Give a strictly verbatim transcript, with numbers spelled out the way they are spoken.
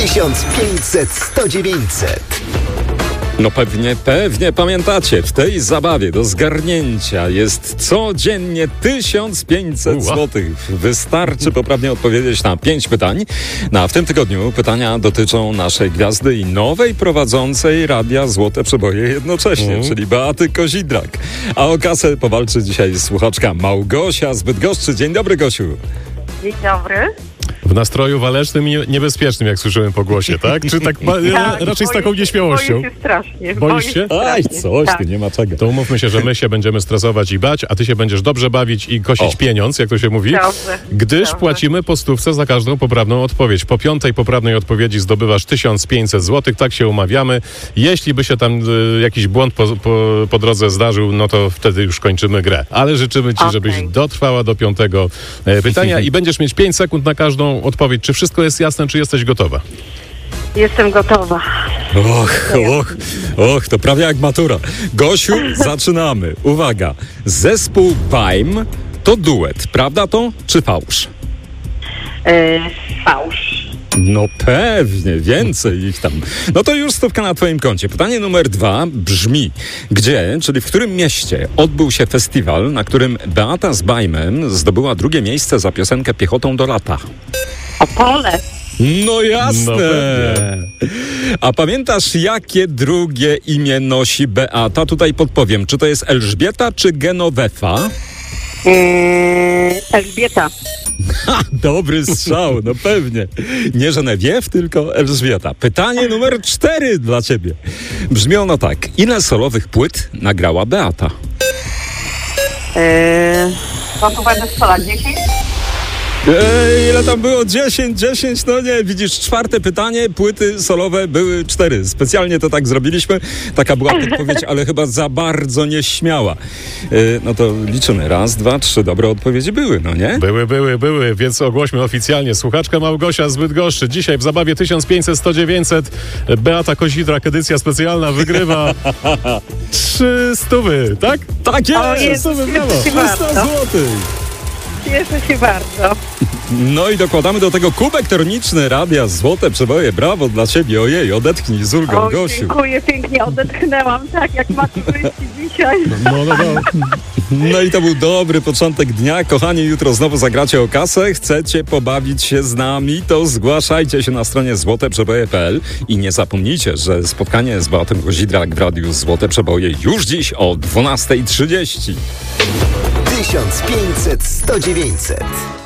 tysiąc pięćset sto dziewięćset. No pewnie, pewnie pamiętacie, w tej zabawie do zgarnięcia jest codziennie tysiąc pięćset złotych. Wystarczy poprawnie odpowiedzieć na pięć pytań. No a w tym tygodniu pytania dotyczą naszej gwiazdy i nowej prowadzącej Radia Złote Przeboje jednocześnie, mm. czyli Beaty Kozidrak. A o kasę powalczy dzisiaj słuchaczka Małgosia z Bydgoszczy. Dzień dobry, Gosiu. Dzień dobry. W nastroju walecznym i niebezpiecznym, jak słyszymy po głosie, tak? Czy tak tak, raczej z taką się, nieśmiałością? Boję się strasznie. Boisz się? Aj, coś, tak. tu nie ma czego. To umówmy się, że my się będziemy stresować i bać, a ty się będziesz dobrze bawić i kosić o. pieniądz, jak to się mówi. Dobrze, Gdyż dobrze. płacimy po stówce za każdą poprawną odpowiedź. Po piątej poprawnej odpowiedzi zdobywasz tysiąc pięćset złotych, tak się umawiamy. Jeśli by się tam y, jakiś błąd po, po, po drodze zdarzył, no to wtedy już kończymy grę. Ale życzymy ci, Okay. żebyś dotrwała do piątego e, pytania i będziesz mieć pięć sekund na każdą odpowiedź. Czy wszystko jest jasne, czy jesteś gotowa? Jestem gotowa. Och, och, och, to prawie jak matura. Gosiu, zaczynamy. Uwaga, zespół Bajm to duet, prawda to, czy fałsz? E, fałsz. No pewnie, więcej ich tam. No to już stówka na twoim koncie. Pytanie numer dwa brzmi, gdzie, czyli w którym mieście odbył się festiwal, na którym Beata z Bajmem zdobyła drugie miejsce za piosenkę Piechotą do lata? Opole. No jasne. No A pamiętasz, jakie drugie imię nosi Beata? Tutaj podpowiem, czy to jest Elżbieta, czy Genovefa? Mm, Elżbieta. Ha, dobry strzał, no pewnie. Nie Genevieve, tylko Elżbieta. Pytanie numer cztery dla ciebie. Brzmi ono tak. Ile solowych płyt nagrała Beata? E, no to będę strzelać dziesięć? Ej, ile tam było? dziesięć, dziesięć, no nie, widzisz, czwarte pytanie, płyty solowe były cztery. Specjalnie to tak zrobiliśmy, taka była podpowiedź, ale chyba za bardzo nieśmiała. Yy, no to liczymy, raz, dwa, trzy, dobre odpowiedzi były, no nie? Były, były, były, więc ogłośmy oficjalnie. Słuchaczka Małgosia z Bydgoszczy. Dzisiaj w zabawie tysiąc pięćset sto dziewięćset Beata Kozidrak, edycja specjalna, wygrywa trzy stówy, tak? Tak jest! O, trzy jest, stówy, brawo, cieszę się trzysta bardzo. złotych. Cieszę się bardzo. No i dokładamy do tego kubek termiczny Radia Złote Przeboje. Brawo dla ciebie, ojej, odetchnij z ulgą, O, Gosiu. dziękuję pięknie, odetchnęłam tak jak maturyści dzisiaj. No, no, no. No i to był dobry początek dnia. Kochani, jutro znowu zagracie o kasę. Chcecie pobawić się z nami? To zgłaszajcie się na stronie złote przeboje kropka p l i nie zapomnijcie, że spotkanie z Beatą Kozidrak w Radiu Złote Przeboje już dziś o dwunasta trzydzieści. tysiąc pięćset sto dziewięćset.